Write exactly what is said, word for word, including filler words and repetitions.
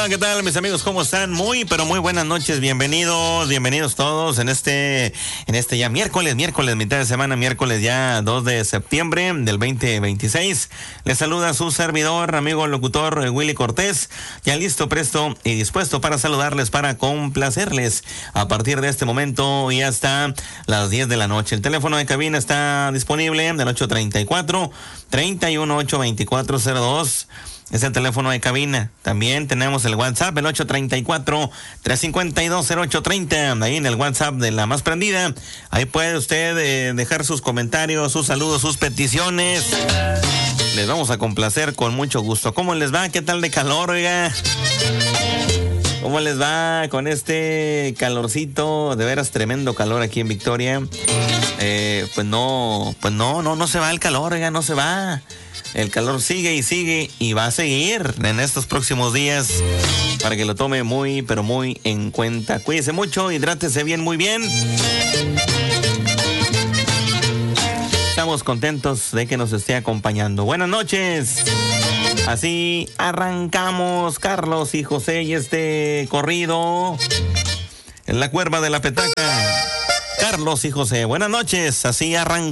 Hola, ¿qué tal, mis amigos? ¿Cómo están? Muy, pero muy buenas noches. Bienvenidos, bienvenidos todos en este, en este ya miércoles, miércoles, mitad de semana, miércoles ya dos de septiembre del veinte veintiséis. Les saluda su servidor, amigo locutor Willy Cortés, ya listo, presto y dispuesto para saludarles, para complacerles. A partir de este momento y hasta las diez de la noche. El teléfono de cabina está disponible del ocho treinta y cuatro, treinta y uno, ocho veinticuatro cero dos. Es el teléfono de cabina. También tenemos el WhatsApp, el ocho treinta y cuatro, trescientos cincuenta y dos, cero ocho treinta. Ahí en el WhatsApp de La Más Prendida. Ahí puede usted eh, dejar sus comentarios, sus saludos, sus peticiones. Les vamos a complacer con mucho gusto. ¿Cómo les va? ¿Qué tal de calor, oiga? ¿Cómo les va con este calorcito? De veras, tremendo calor aquí en Victoria. Eh, pues no, pues no, no, no se va el calor, oiga, no se va. El calor sigue y sigue y va a seguir en estos próximos días, para que lo tome muy, pero muy en cuenta. Cuídese mucho, hidrátese bien, muy bien. Estamos contentos de que nos esté acompañando. Buenas noches. Así arrancamos, Carlos y José, y este corrido en la cuerva de la petaca. Carlos y José, buenas noches. Así arrancamos.